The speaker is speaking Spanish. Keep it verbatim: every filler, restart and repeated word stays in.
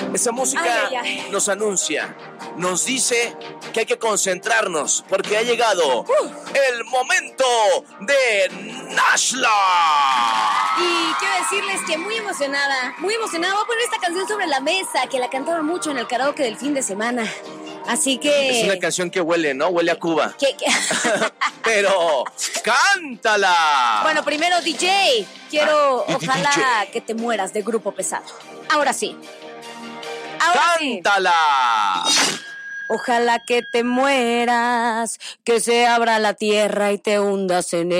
Esa música Ay, ay, ay. nos anuncia, nos dice que hay que concentrarnos porque ha llegado Uh. el momento de Nashla. Y quiero decirles que muy emocionada, muy emocionada. Voy a poner esta canción sobre la mesa, que la cantaron mucho en el karaoke del fin de semana. Así que... Es una canción que huele, ¿no? Huele a Cuba. que- que- Pero, ¡cántala! Bueno, primero D J. Quiero, Ah, D- ojalá D J. que te mueras de Grupo Pesado. Ahora sí. Ahora sí. ¡Cántala! Ojalá que te mueras, que se abra la tierra y te hundas en